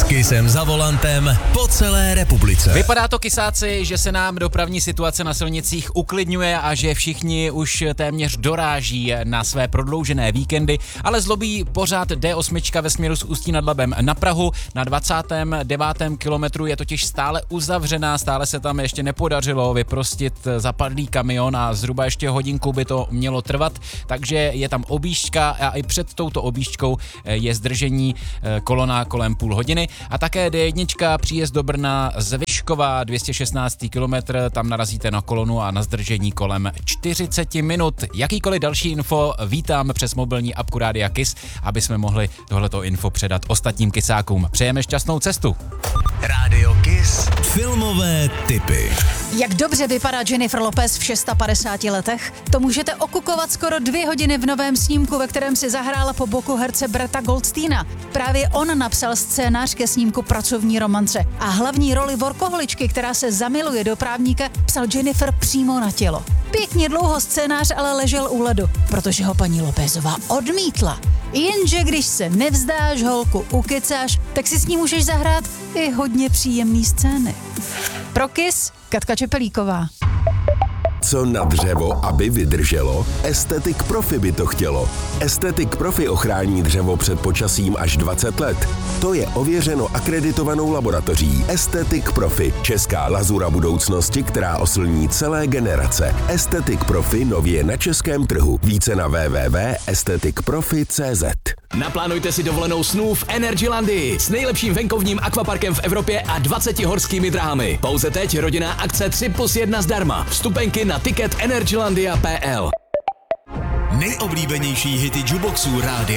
Kissem za volantem po celé republice. Vypadá to, kysáci, že se nám dopravní situace na silnicích uklidňuje a že všichni už téměř doráží na své prodloužené víkendy, ale zlobí pořád D8 ve směru z Ústí nad Labem na Prahu. Na 29. kilometru je totiž stále uzavřená, stále se tam ještě nepodařilo vyprostit zapadlý kamion a zhruba ještě hodinku by to mělo trvat, takže je tam objížďka a i před touto objížďkou je zdržení kolona kolem půl hodiny. A také D1 příjezd do Brna z Vyškova, 216. kilometr, tam narazíte na kolonu a na zdržení kolem 40 minut. Jakýkoliv další info vítám přes mobilní apku Rádia Kiss, aby jsme mohli tohleto info předat ostatním kysákům. Přejeme šťastnou cestu. Rádio Kiss. Filmové tipy. Jak dobře vypadá Jennifer Lopez v 650 letech? To můžete okukovat skoro 2 hodiny v novém snímku, ve kterém si zahrála po boku herce Bretta Goldsteina. Právě on napsal scénář ke snímku Pracovní romance a hlavní roli workoholičky, která se zamiluje do právníka, psal Jennifer přímo na tělo. Pěkně dlouho scénář ale ležel u ledu, protože ho paní Lopezová odmítla. Jenže když se nevzdáš, holku ukecáš, tak si s ní můžeš zahrát i hodně příjemný scény. Pro Kiss, Katka Čepelíková. Co na dřevo, aby vydrželo? Estetik Profi by to chtělo. Estetik Profi ochrání dřevo před počasím až 20 let. To je ověřeno akreditovanou laboratoří. Estetik Profi, česká lazura budoucnosti, která oslní celé generace. Estetik Profi nově na českém trhu. Více na www.estetikprofi.cz. Naplánujte si dovolenou snů v Energylandii s nejlepším venkovním akvaparkem v Evropě a 20 horskými dráhami. Pouze teď rodinná akce 3+1 zdarma. Vstupenky na ticket energylandia.pl. Nejoblíbenější hity jukeboxů Rádia